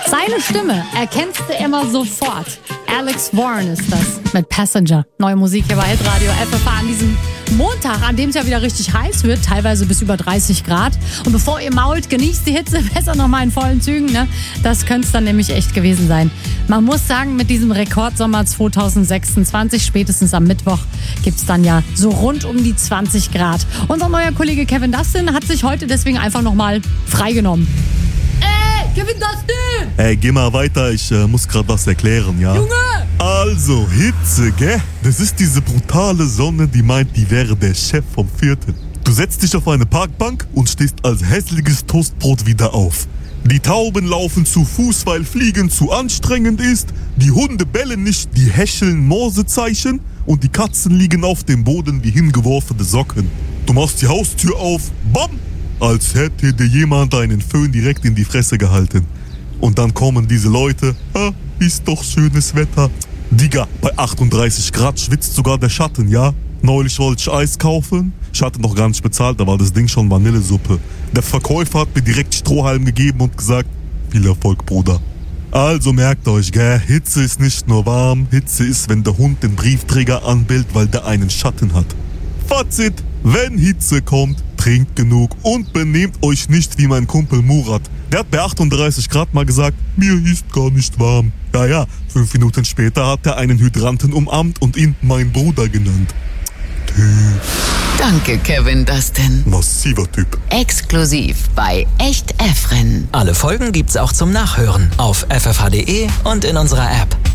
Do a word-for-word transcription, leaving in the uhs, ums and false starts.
Seine Stimme erkennst du immer sofort. Alex Warren ist das mit Passenger. Neue Musik hier bei Hitradio F F H an diesem Montag, an dem es ja wieder richtig heiß wird, teilweise bis über dreißig Grad. Und bevor ihr mault, genießt die Hitze besser nochmal in vollen Zügen. Ne? Das könnte es dann nämlich echt gewesen sein. Man muss sagen, mit diesem Rekordsommer zwanzig sechsundzwanzig, spätestens am Mittwoch, gibt es dann ja so rund um die zwanzig Grad. Unser neuer Kollege Kevin Dustin hat sich heute deswegen einfach nochmal freigenommen. Ey, Kevin Dustin! Ey, geh mal weiter, ich äh, muss gerade was erklären, ja? Junge! Also, Hitze, gell? Das ist diese brutale Sonne, die meint, die wäre der Chef vom Viertel. Du setzt dich auf eine Parkbank und stehst als hässliches Toastbrot wieder auf. Die Tauben laufen zu Fuß, weil Fliegen zu anstrengend ist. Die Hunde bellen nicht, die häscheln Morsezeichen. Und die Katzen liegen auf dem Boden wie hingeworfene Socken. Du machst die Haustür auf, bam! Als hätte dir jemand einen Föhn direkt in die Fresse gehalten. Und dann kommen diese Leute, ah, ist doch schönes Wetter. Digga, bei achtunddreißig Grad schwitzt sogar der Schatten, ja? Neulich wollte ich Eis kaufen, ich hatte noch gar nicht bezahlt, da war das Ding schon Vanillesuppe. Der Verkäufer hat mir direkt Strohhalm gegeben und gesagt, viel Erfolg, Bruder. Also merkt euch, gell, Hitze ist nicht nur warm, Hitze ist, wenn der Hund den Briefträger anbellt, weil der einen Schatten hat. Fazit, wenn Hitze kommt, trinkt genug und benehmt euch nicht wie mein Kumpel Murat. Der hat bei achtunddreißig Grad mal gesagt, mir ist gar nicht warm. Ja, ja, fünf Minuten später hat er einen Hydranten umarmt und ihn mein Bruder genannt. Typ. Danke, Kevin Dustin. Massiver Typ. Exklusiv bei Echt Efren. Alle Folgen gibt's auch zum Nachhören auf f f h punkt d e und in unserer App.